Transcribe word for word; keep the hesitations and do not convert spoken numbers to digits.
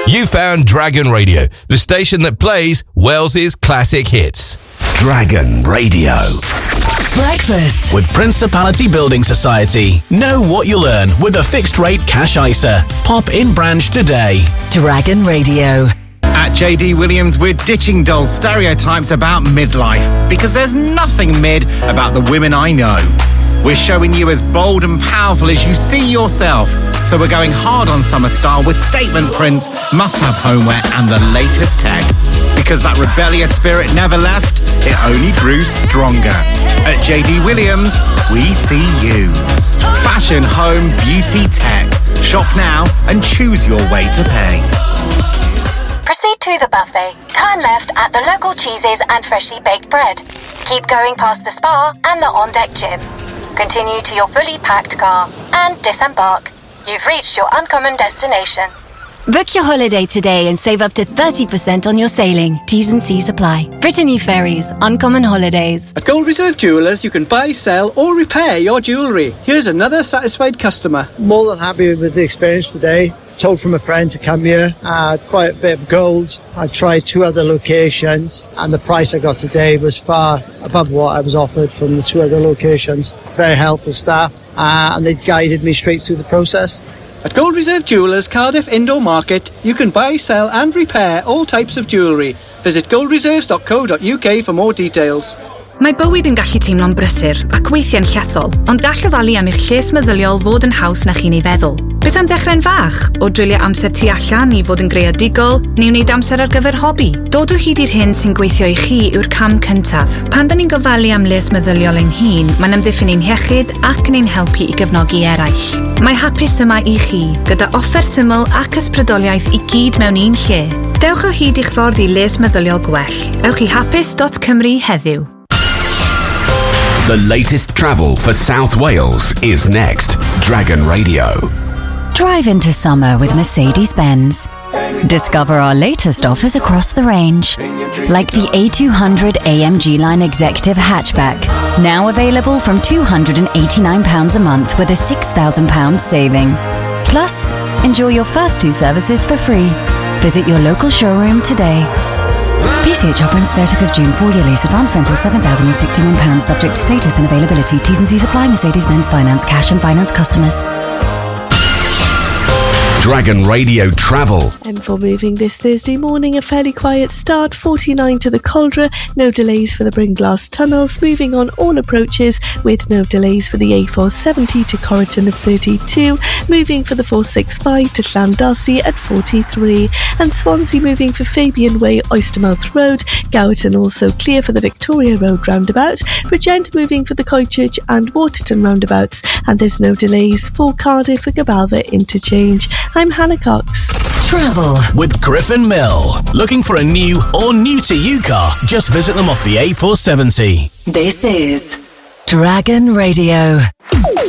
You found Dragon Radio, the station that plays Wales's classic hits. Dragon Radio. Breakfast with Principality Building Society. Know what you'll earn with a fixed rate cash I S A. Pop in branch today. Dragon Radio. At J D Williams, we're ditching dull stereotypes about midlife because there's nothing mid about the women I know. We're showing you as bold and powerful as you see yourself. So we're going hard on summer style with statement prints, must-have homeware and the latest tech. Because that rebellious spirit never left, it only grew stronger. At J D Williams, we see you. Fashion, home, beauty, tech. Shop now and choose your way to pay. Proceed to the buffet. Turn left at the local cheeses and freshly baked bread. Keep going past the spa and the on-deck gym. Continue to your fully packed car and disembark. You've reached your uncommon destination. Book your holiday today and save up to thirty percent on your sailing. T's and C's apply. Brittany Ferries, Uncommon Holidays. At Gold Reserve Jewellers, you can buy, sell or repair your jewellery. Here's another satisfied customer. More than happy with the experience today. Told from a friend to come here. I had quite a bit of gold. I tried two other locations and the price I got today was far above what I was offered from the two other locations. Very helpful staff uh, and they guided me straight through the process. At Gold Reserve Jewellers Cardiff Indoor Market, you can buy, sell and repair all types of jewellery. Visit gold reserves dot co dot uk for more details. Mae bywyd yn gallu teimlo'n brysur ac weithie'n llethol, ond gall ofalu am eich lles meddyliol fod yn haws na chi'n ei feddwl. Beth am ddechrau'n fach? O drwylio amser tu allan i fod yn greadigol, neu wneud amser ar gyfer hobi? Dod o hyd i'r hyn sy'n gweithio i chi yw'r cam cyntaf. Pan da ni'n gofalu am les meddyliol ein hun, mae'n amddiffyn ein iechyd ac yn ein helpu i gefnogi eraill. Mae hapus yma i chi, gyda offer syml ac ysbrydoliaeth i gyd mewn un lle. Dewch o hyd i'ch ffordd i les meddyliol gwell. Ewch i hapus dot cymru heddiw. The latest travel for South Wales is next. Dragon Radio. Drive into summer with Mercedes-Benz. Discover our latest offers across the range. Like the A two hundred A M G Line Executive Hatchback. Now available from two hundred eighty-nine pounds a month with a six thousand pounds saving. Plus, enjoy your first two services for free. Visit your local showroom today. P C H offer ends thirtieth of June. Four-year lease. Advance rental seven thousand sixty-one pounds. Subject to status and availability. T's and C's apply. Mercedes-Benz Finance. Cash and finance customers. Dragon Radio Travel. M four moving this Thursday morning, a fairly quiet start, forty-nine to the Caldra, no delays for the Bringlass tunnels, moving on all approaches with no delays for the A four seventy to Corriton at thirty-two, moving for the four sixty-five to Llandarcy at forty-three, and Swansea moving for Fabian Way, Oystermouth Road, Gowerton also clear for the Victoria Road roundabout, Bridgend moving for the Coitchurch and Waterton roundabouts, and there's no delays for Cardiff for Gabalva interchange. I'm Hannah Cox. Travel with Griffin Mill. Looking for a new or new to you car? Just visit them off the A four seventy. This is Dragon Radio.